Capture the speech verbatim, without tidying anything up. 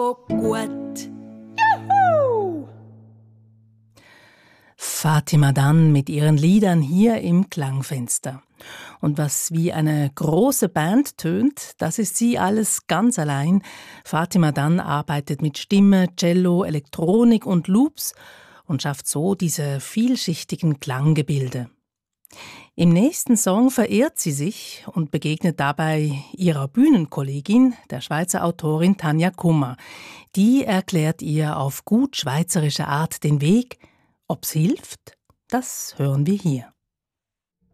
Gut. Juhu! Fatima Dan mit ihren Liedern hier im Klangfenster. Und was wie eine große Band tönt, das ist sie alles ganz allein. Fatima Dan arbeitet mit Stimme, Cello, Elektronik und Loops und schafft so diese vielschichtigen Klanggebilde. Im nächsten Song verehrt sie sich und begegnet dabei ihrer Bühnenkollegin, der Schweizer Autorin Tanja Kummer. Die erklärt ihr auf gut schweizerische Art den Weg. Ob's hilft, das hören wir hier.